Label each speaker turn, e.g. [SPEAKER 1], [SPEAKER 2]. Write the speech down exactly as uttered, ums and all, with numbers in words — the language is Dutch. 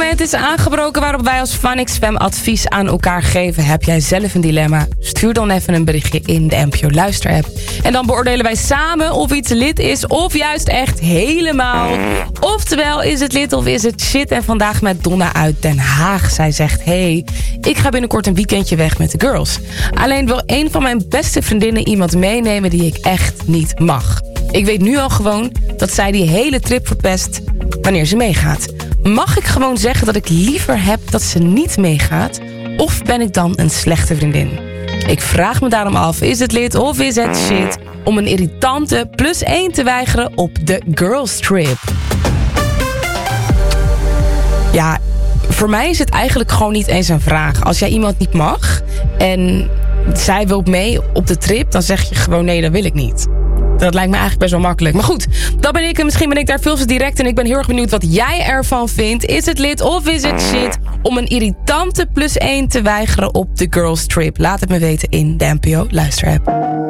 [SPEAKER 1] moment is aangebroken waarop wij als Fun X F M advies aan elkaar geven. Heb jij zelf een dilemma? Stuur dan even een berichtje in de N P O Luisterapp. En dan beoordelen wij samen of iets lit is of juist echt helemaal. Oftewel, is het lit of is het shit? En vandaag met Donna uit Den Haag. Zij zegt, hey, ik ga binnenkort een weekendje weg met de girls. Alleen wil een van mijn beste vriendinnen iemand meenemen die ik echt niet mag. Ik weet nu al gewoon dat zij die hele trip verpest wanneer ze meegaat. Mag ik gewoon zeggen dat ik liever heb dat ze niet meegaat? Of ben ik dan een slechte vriendin? Ik vraag me daarom af, is het lit of is het shit om een irritante plus één te weigeren op de girls trip? Ja, voor mij is het eigenlijk gewoon niet eens een vraag. Als jij iemand niet mag en zij wil mee op de trip, dan zeg je gewoon nee, dat wil ik niet. Dat lijkt me eigenlijk best wel makkelijk. Maar goed, dat ben ik en misschien ben ik daar veel te direct. En ik ben heel erg benieuwd wat jij ervan vindt. Is het lit of is het shit om een irritante plus één te weigeren op de girls trip? Laat het me weten in de N P O Luisterapp.